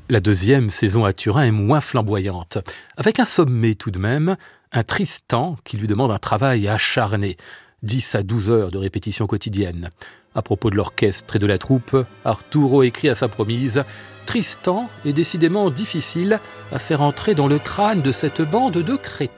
La deuxième saison à Turin est moins flamboyante, avec un sommet tout de même, un Tristan qui lui demande un travail acharné, 10 à 12 heures de répétition quotidienne. À propos de l'orchestre et de la troupe, Arturo écrit à sa promise « Tristan est décidément difficile à faire entrer dans le crâne de cette bande de crétins ».